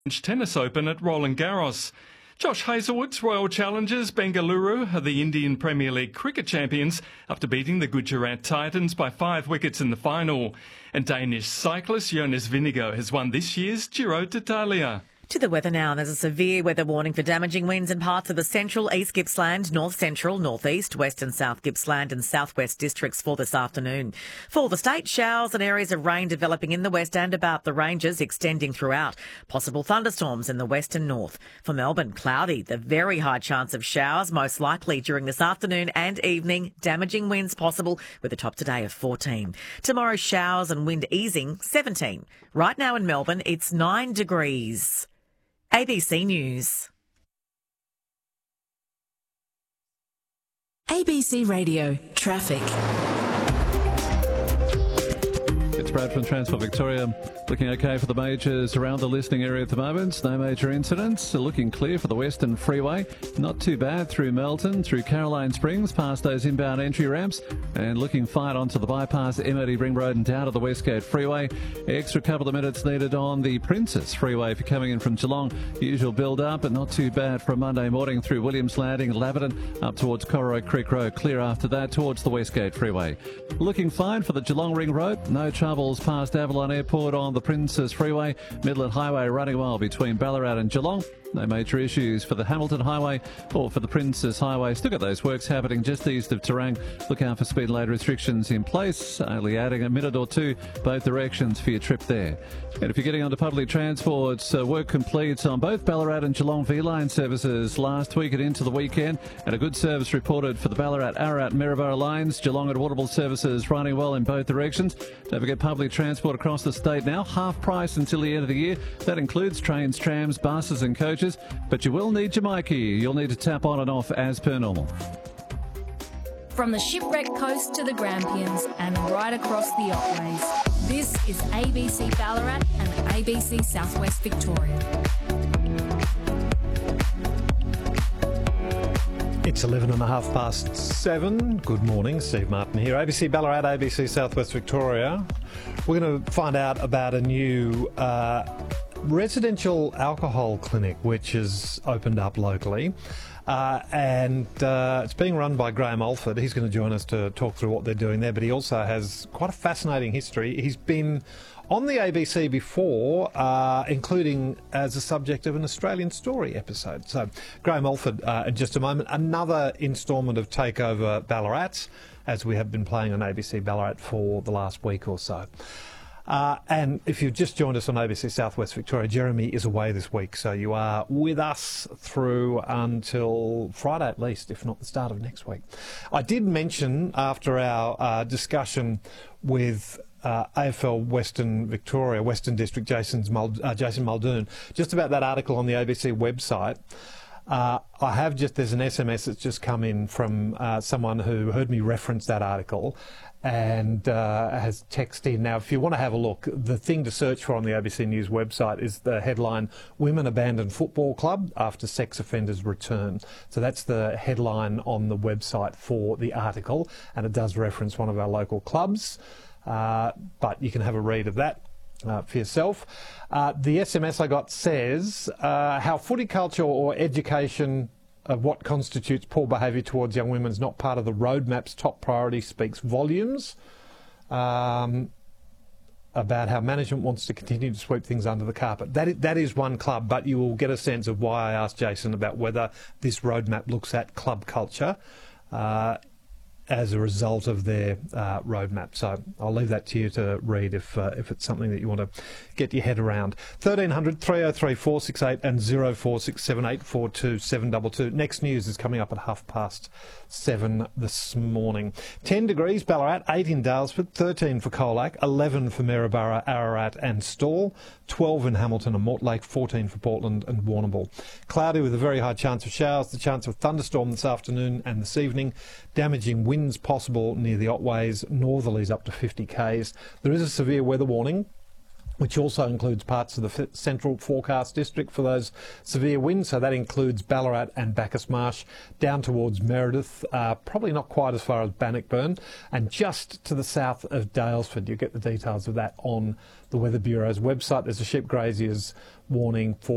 Tennis Open at Roland Garros. Josh Hazlewood's Royal Challengers Bengaluru are the Indian Premier League cricket champions after beating the Gujarat Titans by 5 wickets in the final. And Danish cyclist Jonas Vingegaard has won this year's Giro d'Italia. To the weather now, there's a severe weather warning for damaging winds in parts of the central East Gippsland, North Central, North East, West and South Gippsland and South West districts for this afternoon. For the state, showers and areas of rain developing in the west and about the ranges extending throughout. Possible thunderstorms in the west and north. For Melbourne, cloudy, the very high chance of showers, most likely during this afternoon and evening. Damaging winds possible with a top today of 14. Tomorrow, showers and wind easing, 17. Right now in Melbourne, it's 9 degrees. ABC News. ABC Radio Traffic. It's Brad from Transport Victoria. Looking okay for the majors around the listening area at the moment. No major incidents. Looking clear for the Western Freeway. Not too bad through Melton, through Caroline Springs, past those inbound entry ramps. And looking fine onto the bypass, MOD Ring Road and down to the Westgate Freeway. Extra couple of minutes needed on the Princess Freeway if you're coming in from Geelong. Usual build-up, but not too bad for a Monday morning through Williams Landing, Laverton, up towards Corroy Creek Road. Clear after that towards the Westgate Freeway. Looking fine for the Geelong Ring Road. No troubles past Avalon Airport on the Princess Freeway. Midland Highway running well between Ballarat and Geelong. No major issues for the Hamilton Highway or for the Princess Highway. Still got those works happening just east of Terang. Look out for speed and load restrictions in place. Only adding a minute or two both directions for your trip there. And if you're getting onto public transport, work completes on both Ballarat and Geelong V-Line services last week and into the weekend. And a good service reported for the Ballarat, Ararat, Maryborough lines. Geelong and Waterville services running well in both directions. Don't forget public transport across the state now. Half price until the end of the year. That includes trains, trams, buses and coaches. But you will need your Mikey. You'll need to tap on and off as per normal. From the Shipwreck Coast to the Grampians and right across the Otways, this is ABC Ballarat and ABC Southwest Victoria. It's 7:11. Good morning, Steve Martin here. ABC Ballarat, ABC Southwest Victoria. We're going to find out about a new residential alcohol clinic which has opened up locally. And it's being run by Graham Alford. He's going to join us to talk through what they're doing there, but he also has quite a fascinating history. He's been on the ABC before, including as a subject of an Australian Story episode. So Graham Alford in just a moment. Another instalment of Takeover Ballarat, as we have been playing on ABC Ballarat for the last week or so. And if you've just joined us on ABC Southwest Victoria, Jeremy is away this week, so you are with us through until Friday at least, if not the start of next week. I did mention after our discussion with AFL Western Victoria, Western District Jason Muldoon, just about that article on the ABC website. There's an SMS that's just come in from someone who heard me reference that article and has texted in. Now, if you want to have a look, the thing to search for on the ABC News website is the headline, Women Abandon Football Club After Sex Offenders Return. So that's the headline on the website for the article, and it does reference one of our local clubs, but you can have a read of that for yourself. The SMS I got says, how footy culture or education of what constitutes poor behaviour towards young women is not part of the roadmap's top priority speaks volumes about how management wants to continue to sweep things under the carpet. That is one club, but you will get a sense of why I asked Jason about whether this roadmap looks at club culture as a result of their roadmap. So I'll leave that to you to read if it's something that you want to get your head around. 1300 303 468 and 0467 842 722. Next news is coming up at 7:30 this morning. 10 degrees Ballarat, 8 in Daylesford, 13 for Colac, 11 for Maryborough, Ararat and Stawell, 12 in Hamilton and Mortlake, 14 for Portland and Warrnambool. Cloudy with a very high chance of showers, the chance of thunderstorm this afternoon and this evening. Damaging winds possible near the Otways, northerlies up to 50 k's. There is a severe weather warning, which also includes parts of the central forecast district for those severe winds. So that includes Ballarat and Bacchus Marsh, down towards Meredith, probably not quite as far as Bannockburn, and just to the south of Daylesford. You'll get the details of that on the Weather Bureau's website. There's a sheep grazier's warning for